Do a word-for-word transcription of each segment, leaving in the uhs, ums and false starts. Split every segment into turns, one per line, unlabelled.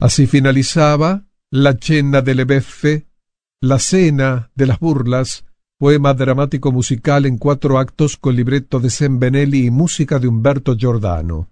Así finalizaba La cena delle beffe, La cena de las burlas, poema dramático musical en cuatro actos con libreto de Sembelli y música de Umberto Giordano.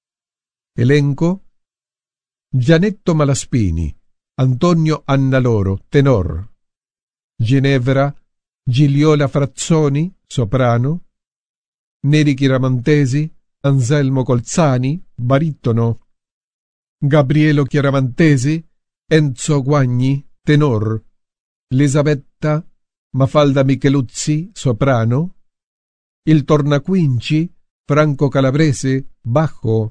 Elenco: Gianetto Malaspini, Antonio Annaloro, tenor; Ginevra Gigliola Frazzoni, soprano; Neri Chiaramantesi, Anselmo Colzani, baritono; Gabrielo Chiaramantesi, Enzo Guagni, tenor; Elisabetta Mafalda Micheluzzi, soprano; il Tornaquinci, Franco Calabrese, bajo;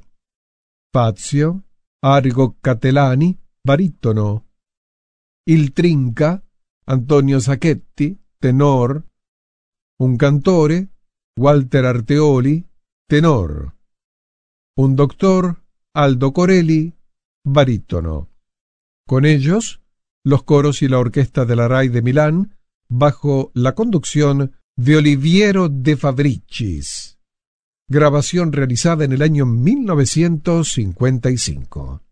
Fazio Arrigo Catelani, baritono; il Trinca, Antonio Sacchetti, tenor; un cantore, Walter Arteoli, tenor; un doctor, Aldo Corelli, barítono. Con ellos, los coros y la orquesta de la RAI de Milán, bajo la conducción de Oliviero De Fabricis. Grabación realizada en el año mil novecientos cincuenta y cinco.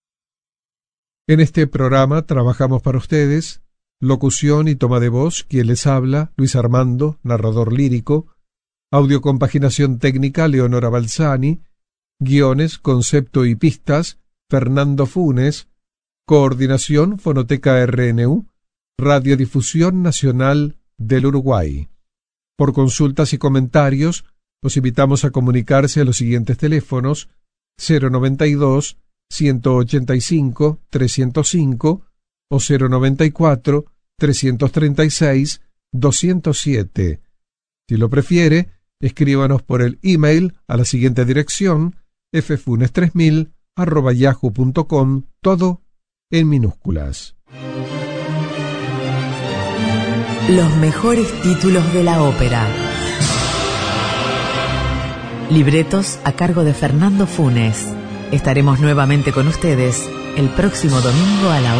En este programa trabajamos para ustedes: locución y toma de voz, quien les habla, Luis Armando, narrador lírico; audiocompaginación técnica, Leonora Balsani; guiones, concepto y pistas, Fernando Funes; coordinación, Fonoteca R N U, Radiodifusión Nacional del Uruguay. Por consultas y comentarios, los invitamos a comunicarse a los siguientes teléfonos: cero noventa y dos, ciento ochenta y cinco, trescientos cinco o cero noventa y cuatro, trescientos treinta y seis, doscientos siete. Si lo prefiere, escríbanos por el email a la siguiente dirección: ffunes tres mil arroba yahoo punto com, todo en minúsculas.
Los mejores títulos de la ópera. Libretos a cargo de Fernando Funes. Estaremos nuevamente con ustedes el próximo domingo a la